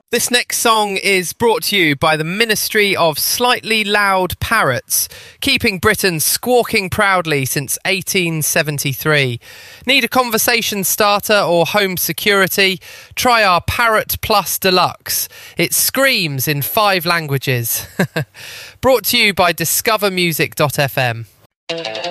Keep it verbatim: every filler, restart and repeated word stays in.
This next song is brought to you by the Ministry of Slightly Loud Parrots, keeping Britain squawking proudly since eighteen seventy-three. Need a conversation starter or home security? Try our Parrot Plus Deluxe. It screams in five languages. Brought to you by discover music dot f m.